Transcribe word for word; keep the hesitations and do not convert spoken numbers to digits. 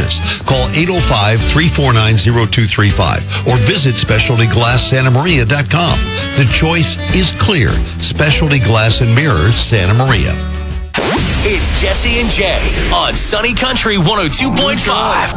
service. Call eight oh five, three four nine, oh two three five or visit specialty glass santa maria dot com. The choice is clear. Specialty Glass and Mirrors, Santa Maria. It's Jesse and Jay on Sunny Country one oh two point five.